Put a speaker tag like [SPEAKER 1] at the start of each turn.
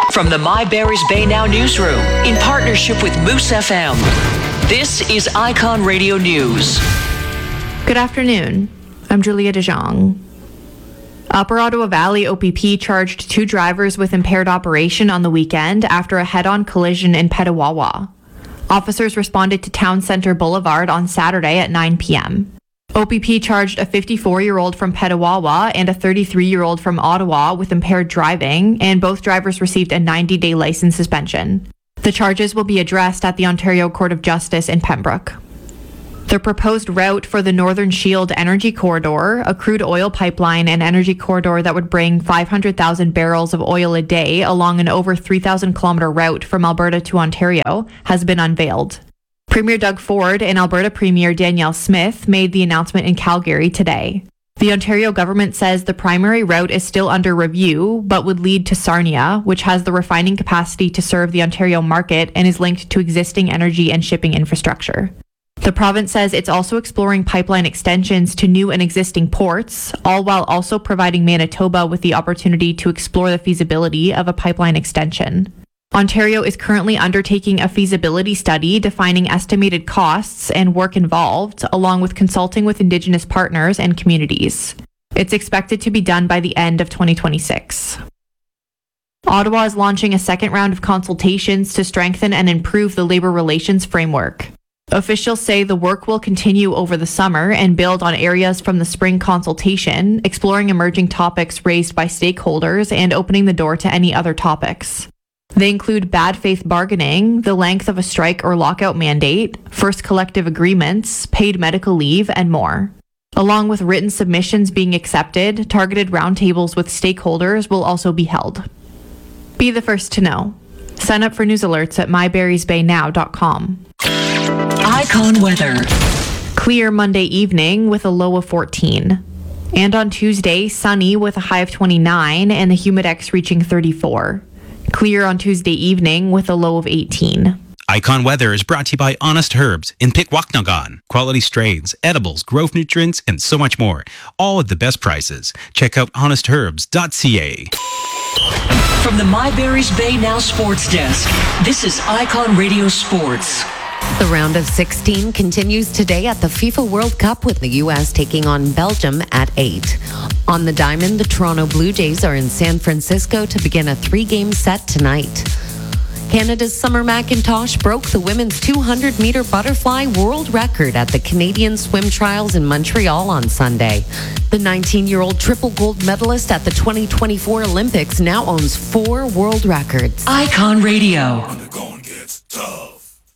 [SPEAKER 1] From the My Barry's Bay Now newsroom, in partnership with Moose FM, this is Icon Radio News.
[SPEAKER 2] Good afternoon. I'm Julia DeJong. Upper Ottawa Valley OPP charged 2 drivers with impaired operation on the weekend after a head-on collision in Petawawa. Officers responded to Town Centre Boulevard on Saturday at 9 p.m. OPP charged a 54-year-old from Petawawa and a 33-year-old from Ottawa with impaired driving, and both drivers received a 90-day license suspension. The charges will be addressed at the Ontario Court of Justice in Pembroke. The proposed route for the Northern Shield Energy Corridor, a crude oil pipeline and energy corridor that would bring 500,000 barrels of oil a day along an over 3,000-kilometre route from Alberta to Ontario, has been unveiled. Premier Doug Ford and Alberta Premier Danielle Smith made the announcement in Calgary today. The Ontario government says the primary route is still under review, but would lead to Sarnia, which has the refining capacity to serve the Ontario market and is linked to existing energy and shipping infrastructure. The province says it's also exploring pipeline extensions to new and existing ports, all while also providing Manitoba with the opportunity to explore the feasibility of a pipeline extension. Ontario is currently undertaking a feasibility study defining estimated costs and work involved, along with consulting with Indigenous partners and communities. It's expected to be done by the end of 2026. Ottawa is launching a second round of consultations to strengthen and improve the labour relations framework. Officials say the work will continue over the summer and build on areas from the spring consultation, exploring emerging topics raised by stakeholders and opening the door to any other topics. They include bad faith bargaining, the length of a strike or lockout mandate, first collective agreements, paid medical leave, and more. Along with written submissions being accepted, targeted roundtables with stakeholders will also be held. Be the first to know. Sign up for news alerts at myberriesbaynow.com.
[SPEAKER 1] Icon weather.
[SPEAKER 2] Clear Monday evening with a low of 14. And on Tuesday, sunny with a high of 29 and the humidex reaching 34. Clear on Tuesday evening with a low of 18.
[SPEAKER 3] Icon Weather is brought to you by Honest Herbs in Pikwaknagan. Quality strains, edibles, growth nutrients, and so much more. All at the best prices. Check out honestherbs.ca.
[SPEAKER 1] From the My Barry's Bay Now Sports Desk, this is Icon Radio Sports.
[SPEAKER 4] The round of 16 continues today at the FIFA World Cup with the U.S. taking on Belgium at 8. On the diamond, the Toronto Blue Jays are in San Francisco to begin a 3-game set tonight. Canada's Summer McIntosh broke the women's 200-meter butterfly world record at the Canadian Swim Trials in Montreal on Sunday. The 19-year-old triple gold medalist at the 2024 Olympics now owns 4 world records.
[SPEAKER 1] Icon Radio.